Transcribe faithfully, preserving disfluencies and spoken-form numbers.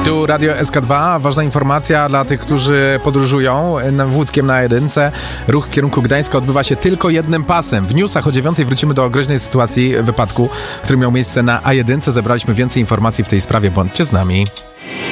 Tu Radio S K dwa. Ważna informacja dla tych, którzy podróżują wódzkiem na A jeden. Ruch w kierunku Gdańska odbywa się tylko jednym pasem. W newsach o dziewiątej wrócimy do groźnej sytuacji wypadku, który miał miejsce na A jeden. Zebraliśmy więcej informacji w tej sprawie. Bądźcie z nami.